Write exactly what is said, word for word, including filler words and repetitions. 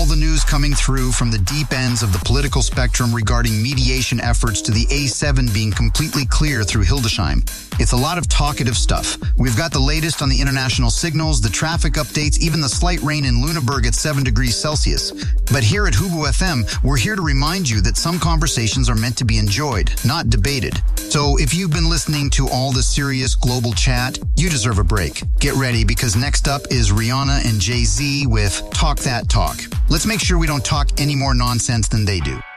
the news coming through from the deep ends of the political spectrum regarding mediation efforts to the A seven being completely clear through Hildesheim. It's a lot of talkative stuff. We've got the latest on the international signals, the traffic updates, even the slight rain in Lüneburg at seven degrees Celsius. But here at Hubu F M, we're here to remind you that some conversations are meant to be enjoyed, not debated. So if you've been listening to all the serious global chat, you deserve a break. Get ready, because next up is Rihanna and Jay-Z with Talk That Talk. Let's make sure we don't talk any more nonsense than they do.